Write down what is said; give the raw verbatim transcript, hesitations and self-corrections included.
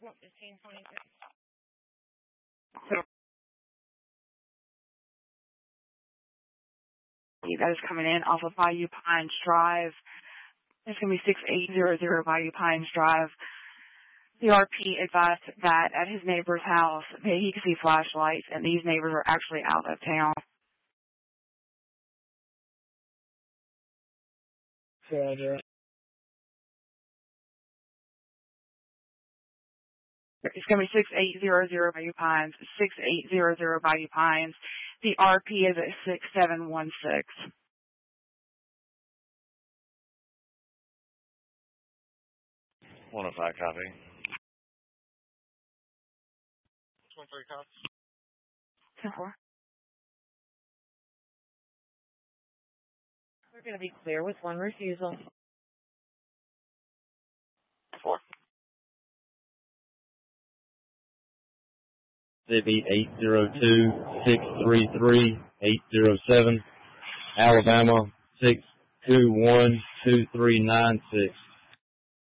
fifteen twenty-six. That is coming in off of Bayou Pines Drive. It's going to be six eight zero zero Bayou Pines Drive. The R P advised that at his neighbor's house that he could see flashlights, and these neighbors are actually out of town. Roger. It's going to be six eight zero zero Bayou Pines, six eight zero zero Bayou Pines. The R P is at six seven one six. one oh five copy. twenty-three cops. ten four. We're going to be clear with one refusal. four. Mississippi eight zero two, six three three, eight zero seven, Alabama six two one, two three nine six.